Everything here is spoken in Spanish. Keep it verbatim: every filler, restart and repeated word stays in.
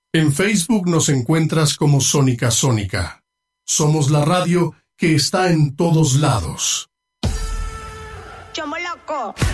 En Facebook nos encuentras como Sónica Sónica. Somos la radio que está en todos lados. ¡Chomo loco!